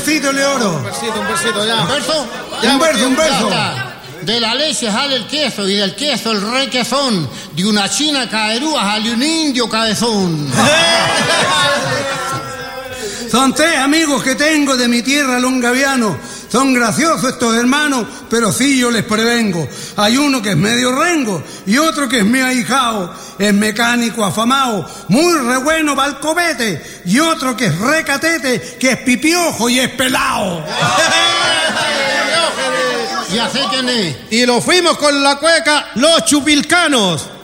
versito le oro. Un versito, ya. ¿Un verso? Ya, un verso. Ya está. De la leche sale el queso y del queso el requesón. De una china caerúa sale un indio cabezón. Son 3 amigos que tengo de mi tierra longaviano. Son graciosos estos hermanos, pero sí yo les prevengo. Hay uno que es medio rengo y otro que es mi ahijao. Es mecánico afamado, muy re bueno pa'l copete. Y otro que es recatete, que es pipiojo y es pelao. ¿Ya sé quién es? Y lo fuimos con la cueca Los Chupilcanos.